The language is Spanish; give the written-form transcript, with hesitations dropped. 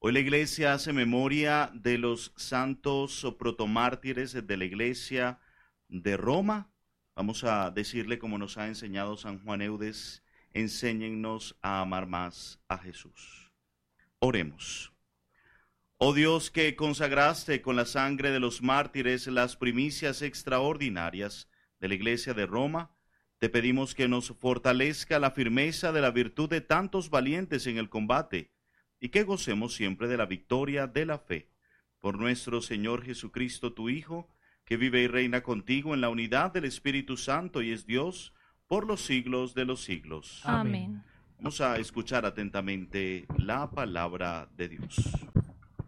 Hoy la Iglesia hace memoria de los santos protomártires de la Iglesia de Roma. Vamos a decirle, como nos ha enseñado San Juan Eudes, enséñennos a amar más a Jesús. Oremos. Oh Dios, que consagraste con la sangre de los mártires las primicias extraordinarias de la Iglesia de Roma, te pedimos que nos fortalezca la firmeza de la virtud de tantos valientes en el combate, y que gocemos siempre de la victoria de la fe. Por nuestro Señor Jesucristo, tu Hijo, que vive y reina contigo en la unidad del Espíritu Santo y es Dios por los siglos de los siglos. Amén. Vamos a escuchar atentamente la palabra de Dios.